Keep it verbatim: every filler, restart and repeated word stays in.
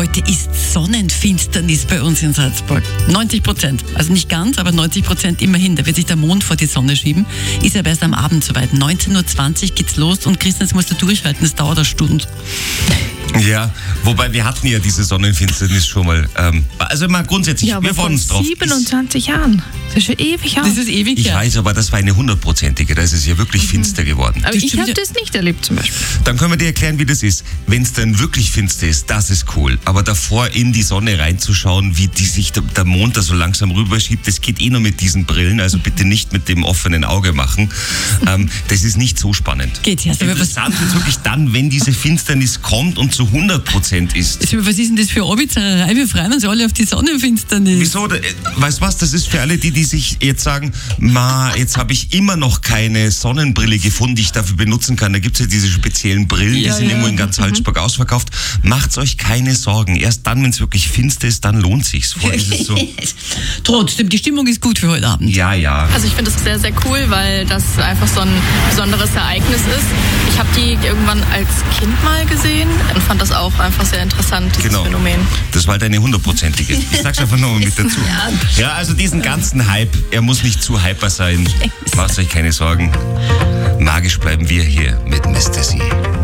Heute ist Sonnenfinsternis bei uns in Salzburg. neunzig Prozent, also nicht ganz, aber neunzig Prozent immerhin. Da wird sich der Mond vor die Sonne schieben. Ist aber erst am Abend soweit. neunzehn Uhr zwanzig geht's los und Christian, jetzt musst du durchhalten, es dauert eine Stunde. Ja, wobei wir hatten ja diese Sonnenfinsternis schon mal. Ähm, also mal grundsätzlich, Ja, wir aber freuen vor uns drauf. siebenundzwanzig Jahren. Das ist schon ewig her. Das ist ewig Ich her. weiß, aber das war eine hundertprozentige, da ist es ja wirklich finster geworden. Aber Das ich stimmt habe ja. das nicht erlebt zum Beispiel. Dann können wir dir erklären, wie das ist. Wenn es dann wirklich finster ist, das ist cool. Aber davor in die Sonne reinzuschauen, wie die sich der, der Mond da so langsam rüberschiebt, das geht eh nur mit diesen Brillen, also bitte nicht mit dem offenen Auge machen. Ähm, das ist nicht so spannend. Geht erst, aber was, Interessant ist wirklich dann, wenn diese Finsternis kommt und zu hundert Prozent ist. was ist denn das für Abizarerei? Wir freuen uns alle auf die Sonnenfinsternis. Wieso? Da- äh, Weißt du was, das ist für alle die, die sich jetzt sagen, ma, jetzt habe ich immer noch keine Sonnenbrille gefunden, die ich dafür benutzen kann. Da gibt es ja diese speziellen Brillen, Ja, die sind ja. irgendwo in ganz Salzburg ausverkauft. Macht's euch keine Sorgen. Erst dann, wenn es wirklich finster ist, dann lohnt sich's. Vorher ist es so, Trotzdem, die Stimmung ist gut für heute Abend. ja, ja. Also ich finde es sehr, sehr cool, weil das einfach so ein besonderes Ereignis ist. Ich habe die irgendwann als Kind mal gesehen und fand das auch einfach sehr interessant, dieses Genau. Phänomen. Das war halt eine hundertprozentige. Ich sag's einfach nur mal mit dazu. Ja, also diesen ganzen Hype, er muss nicht zu hyper sein. Macht euch keine Sorgen. Magisch bleiben wir hier mit Mister C.